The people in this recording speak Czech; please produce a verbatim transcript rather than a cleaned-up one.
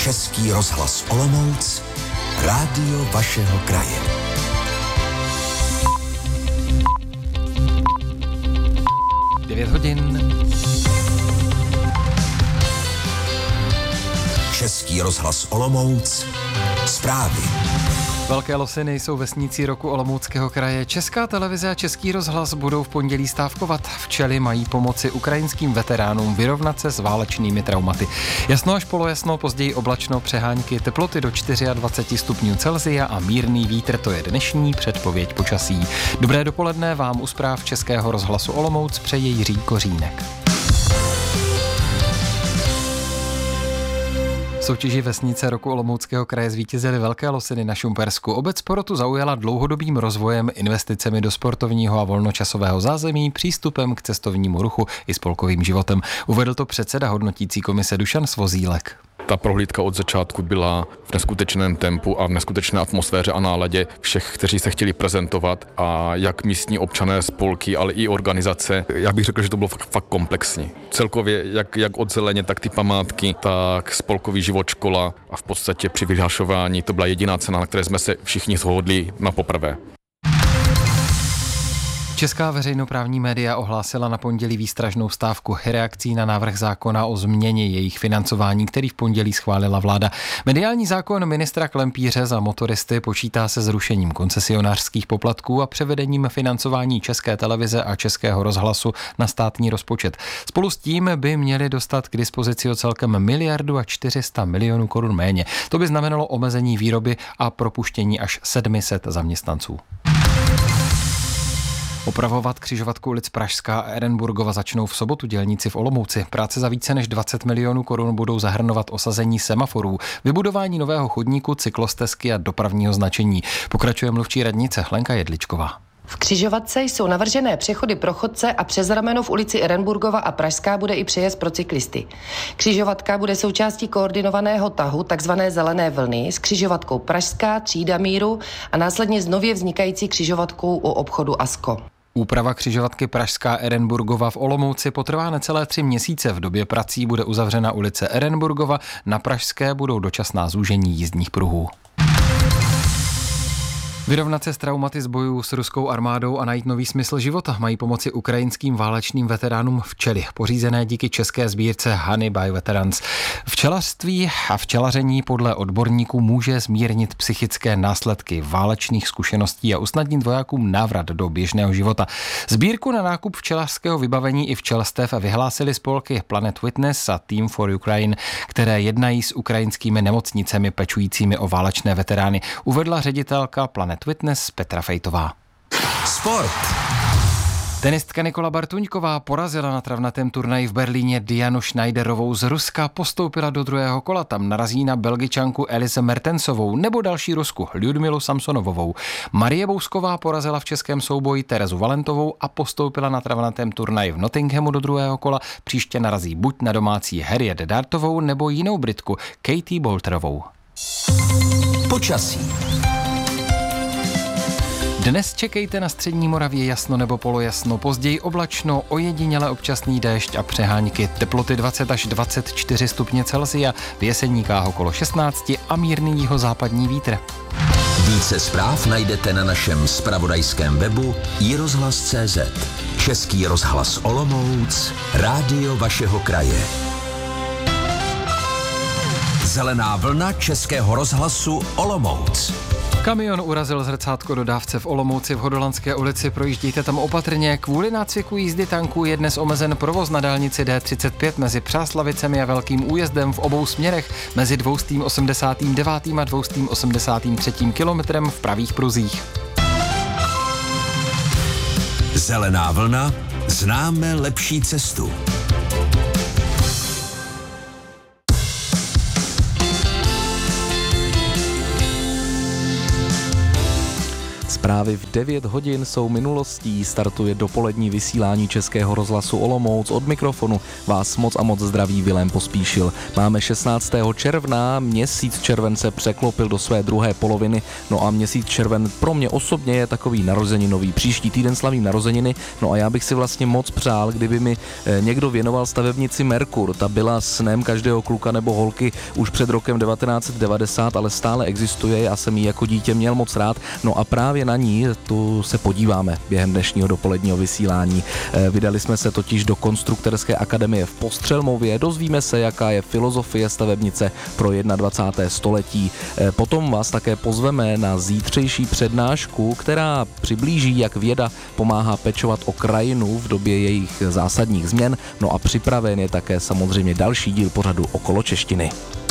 Český rozhlas Olomouc, rádio vašeho kraje. devět hodin. Český rozhlas Olomouc, zprávy. Velké Losiny jsou vesnicí roku Olomouckého kraje. Česká televize a Český rozhlas budou v pondělí stávkovat. Včely mají pomoci ukrajinským veteránům vyrovnat se s válečnými traumaty. Jasno až polojasno, později oblačno, přehánky, teploty do dvacet čtyři stupňů Celsia a mírný vítr, to je dnešní předpověď počasí. Dobré dopoledne vám u zpráv Českého rozhlasu Olomouc přeje Jiří Kořínek. V soutěži vesnice roku Olomouckého kraje zvítězily Velké Losiny na Šumpersku. Obec porotu zaujala dlouhodobým rozvojem, investicemi do sportovního a volnočasového zázemí, přístupem k cestovnímu ruchu i spolkovým životem. Uvedl to předseda hodnotící komise Dušan Svozílek. Ta prohlídka od začátku byla v neskutečném tempu a v neskutečné atmosféře a náladě všech, kteří se chtěli prezentovat, a jak místní občané, spolky, ale i organizace. Já bych řekl, že to bylo fakt, fakt komplexní. Celkově jak, jak od zeleně, tak ty památky, tak spolkový život, škola a v podstatě při vyhlašování to byla jediná cena, na které jsme se všichni shodli na poprvé. Česká veřejnoprávní média ohlásila na pondělí výstražnou stávku reakcí na návrh zákona o změně jejich financování, který v pondělí schválila vláda. Mediální zákon ministra Klempíře za motoristy počítá se zrušením koncesionářských poplatků a převedením financování České televize a Českého rozhlasu na státní rozpočet. Spolu s tím by měli dostat k dispozici o celkem miliardu a čtyři sta milionů korun méně. To by znamenalo omezení výroby a propuštění až sedm set zaměstnanců. Opravovat křižovatku ulic Pražská a Ehrenburgova začnou v sobotu dělníci v Olomouci. Práce za více než dvacet milionů korun budou zahrnovat osazení semaforů, vybudování nového chodníku, cyklostezky a dopravního značení. Pokračuje mluvčí radnice Lenka Jedličková. V křižovatce jsou navržené přechody pro chodce a přes rameno v ulici Ehrenburgova a Pražská bude i přejezd pro cyklisty. Křižovatka bude součástí koordinovaného tahu takzvané zelené vlny s křižovatkou Pražská, Třída míru a následně s nově vznikající křižovatkou u obchodu Asko. Úprava křižovatky Pražská Ehrenburgova v Olomouci potrvá necelé tři měsíce. V době prací bude uzavřena ulice Ehrenburgova, na Pražské budou dočasná zúžení jízdních pruhů. Vyrovnat se s traumaty z bojů s ruskou armádou a najít nový smysl života mají pomoci ukrajinským válečným veteránům včely, pořízené díky české sbírce Honey by Veterans. Včelařství a včelaření podle odborníků může zmírnit psychické následky válečných zkušeností a usnadnit vojákům návrat do běžného života. Sbírku na nákup včelařského vybavení i včelstev vyhlásili spolky Planet Witness a Team for Ukraine, které jednají s ukrajinskými nemocnicemi pečujícími o válečné veterány, uvedla ředitelka Planet Witness Petra Fejtová. Sport. Tenistka Nikola Bartuňková porazila na travnatém turnaji v Berlíně Dianu Schneiderovou z Ruska, postoupila do druhého kola, tam narazí na Belgičanku Elise Mertensovou nebo další Rusku Ljudmilu Samsonovovou. Marie Bousková porazila v českém souboji Terezu Valentovou a postoupila na travnatém turnaji v Nottinghamu do druhého kola. Příště narazí buď na domácí Harriet Dartovou nebo jinou Britku Katie Bolterovou. Počasí. Dnes čekejte na střední Moravě jasno nebo polojasno, později oblačno, ojediněle občasný déšť a přehánky, teploty dvacet až dvacet čtyři stupně Celsia, v Jeseníkách okolo šestnáct a mírný jihozápadní vítr. Více zpráv najdete na našem zpravodajském webu i rozhlas tečka cé zet. Český rozhlas Olomouc, rádio vašeho kraje. Zelená vlna Českého rozhlasu Olomouc. Kamion urazil zrcátko dodávce v Olomouci v Hodolanské ulici, projíždějte tam opatrně. Kvůli nácviku jízdy tanků je dnes omezen provoz na dálnici D třicet pět mezi Přáslavicemi a Velkým Újezdem v obou směrech mezi dvě osmdesát devět a dvě osmdesát tři kilometrem v pravých pruzích. Zelená vlna, známe lepší cestu. Zprávy v devět hodin jsou minulostí, startuje dopolední vysílání Českého rozhlasu Olomouc. Od mikrofonu vás moc a moc zdraví Vilém Pospíšil. Máme šestnáctého června, měsíc červen se překlopil do své druhé poloviny, no a měsíc červen pro mě osobně je takový narozeninový. Příští týden slavím narozeniny, no a já bych si vlastně moc přál, kdyby mi někdo věnoval stavebnici Merkur. Ta byla snem každého kluka nebo holky už před rokem devatenáct set devadesát, ale stále existuje, já jsem ji jako dítě měl moc rád, no a právě na ní tu se podíváme během dnešního dopoledního vysílání. Vydali jsme se totiž do Konstruktorské akademie v Postřelmově, dozvíme se, jaká je filozofie stavebnice pro dvacátého prvního století. Potom vás také pozveme na zítřejší přednášku, která přiblíží, jak věda pomáhá pečovat o krajinu v době jejich zásadních změn, no a připraven je také samozřejmě další díl pořadu Okolo češtiny.